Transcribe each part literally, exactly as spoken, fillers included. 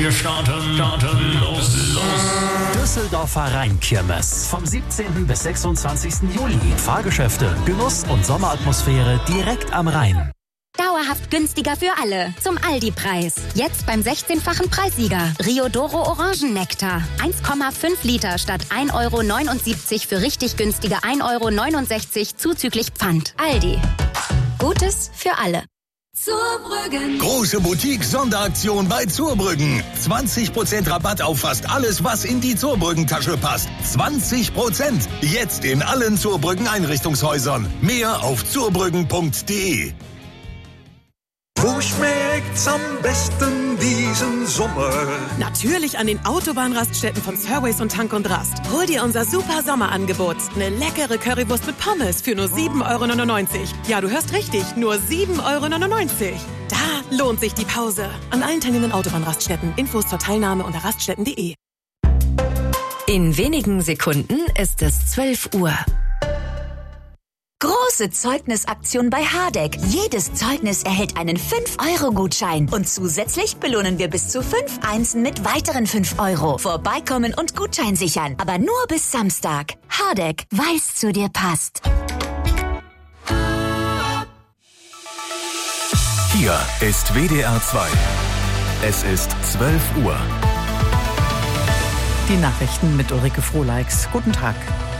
Wir starten, starten, los, los. Düsseldorfer Rheinkirmes. Vom siebzehnten bis sechsundzwanzigsten Juli. Fahrgeschäfte, Genuss und Sommeratmosphäre direkt am Rhein. Dauerhaft günstiger für alle. Zum Aldi-Preis. Jetzt beim sechzehnfachen Preissieger. Riodoro Orangennektar. eins Komma fünf Liter statt ein Euro neunundsiebzig für richtig günstige ein Euro neunundsechzig zuzüglich Pfand. Aldi. Gutes für alle. Zurbrüggen. Große Boutique-Sonderaktion bei Zurbrüggen. zwanzig Prozent Rabatt auf fast alles, was in die Zurbrüggen-Tasche passt. zwanzig Prozent. Jetzt in allen Zurbrüggen-Einrichtungshäusern. Mehr auf zurbrüggen punkt de. Wo schmeckt's am besten diesen Sommer? Natürlich an den Autobahnraststätten von Surways und Tank und Rast. Hol dir unser super Sommerangebot. Eine leckere Currywurst mit Pommes für nur sieben Euro neunundneunzig. Ja, du hörst richtig, nur sieben Euro neunundneunzig. Da lohnt sich die Pause. An allen teilnehmenden Autobahnraststätten. Infos zur Teilnahme unter raststätten punkt de. In wenigen Sekunden ist es zwölf Uhr. Große Zeugnisaktion bei Hardegg. Jedes Zeugnis erhält einen fünf Euro Gutschein. Und zusätzlich belohnen wir bis zu fünf Einsen mit weiteren fünf Euro. Vorbeikommen und Gutschein sichern. Aber nur bis Samstag. Hardegg, weil's zu dir passt. Hier ist W D R zwei. Es ist zwölf Uhr. Die Nachrichten mit Ulrike Frohleix. Guten Tag.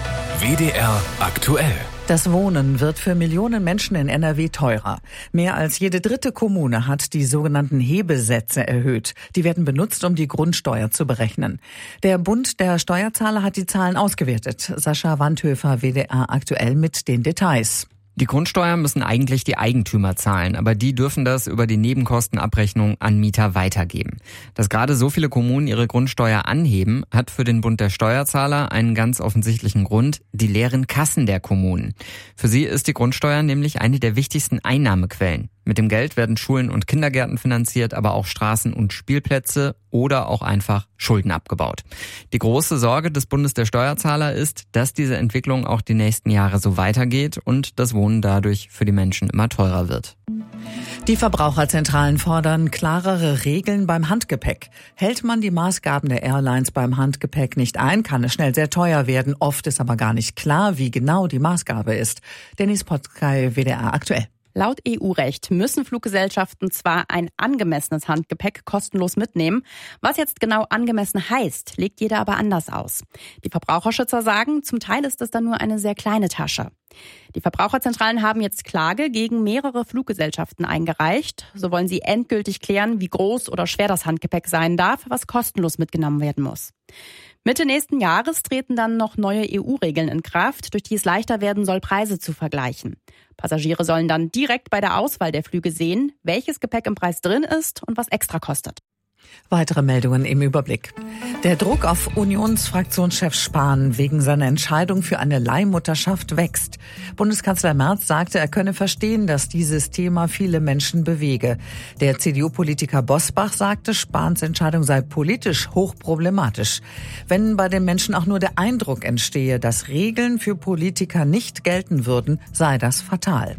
W D R aktuell. Das Wohnen wird für Millionen Menschen in N R W teurer. Mehr als jede dritte Kommune hat die sogenannten Hebesätze erhöht. Die werden benutzt, um die Grundsteuer zu berechnen. Der Bund der Steuerzahler hat die Zahlen ausgewertet. Sascha Wandhöfer, W D R aktuell mit den Details. Die Grundsteuer müssen eigentlich die Eigentümer zahlen, aber die dürfen das über die Nebenkostenabrechnung an Mieter weitergeben. Dass gerade so viele Kommunen ihre Grundsteuer anheben, hat für den Bund der Steuerzahler einen ganz offensichtlichen Grund: die leeren Kassen der Kommunen. Für sie ist die Grundsteuer nämlich eine der wichtigsten Einnahmequellen. Mit dem Geld werden Schulen und Kindergärten finanziert, aber auch Straßen und Spielplätze oder auch einfach Schulden abgebaut. Die große Sorge des Bundes der Steuerzahler ist, dass diese Entwicklung auch die nächsten Jahre so weitergeht und das Wohnen dadurch für die Menschen immer teurer wird. Die Verbraucherzentralen fordern klarere Regeln beim Handgepäck. Hält man die Maßgaben der Airlines beim Handgepäck nicht ein, kann es schnell sehr teuer werden. Oft ist aber gar nicht klar, wie genau die Maßgabe ist. Dennis Potzkay, W D R aktuell. Laut E U-Recht müssen Fluggesellschaften zwar ein angemessenes Handgepäck kostenlos mitnehmen. Was jetzt genau angemessen heißt, legt jeder aber anders aus. Die Verbraucherschützer sagen, zum Teil ist es dann nur eine sehr kleine Tasche. Die Verbraucherzentralen haben jetzt Klage gegen mehrere Fluggesellschaften eingereicht. So wollen sie endgültig klären, wie groß oder schwer das Handgepäck sein darf, was kostenlos mitgenommen werden muss. Mitte nächsten Jahres treten dann noch neue E U-Regeln in Kraft, durch die es leichter werden soll, Preise zu vergleichen. Passagiere sollen dann direkt bei der Auswahl der Flüge sehen, welches Gepäck im Preis drin ist und was extra kostet. Weitere Meldungen im Überblick. Der Druck auf Unionsfraktionschef Spahn wegen seiner Entscheidung für eine Leihmutterschaft wächst. Bundeskanzler Merz sagte, er könne verstehen, dass dieses Thema viele Menschen bewege. Der C D U-Politiker Bosbach sagte, Spahns Entscheidung sei politisch hochproblematisch. Wenn bei den Menschen auch nur der Eindruck entstehe, dass Regeln für Politiker nicht gelten würden, sei das fatal.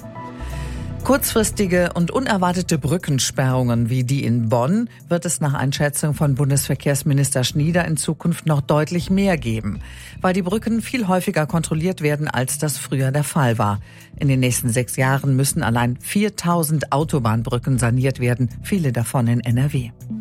Kurzfristige und unerwartete Brückensperrungen wie die in Bonn wird es nach Einschätzung von Bundesverkehrsminister Schnieder in Zukunft noch deutlich mehr geben, weil die Brücken viel häufiger kontrolliert werden, als das früher der Fall war. In den nächsten sechs Jahren müssen allein viertausend Autobahnbrücken saniert werden, viele davon in N R W.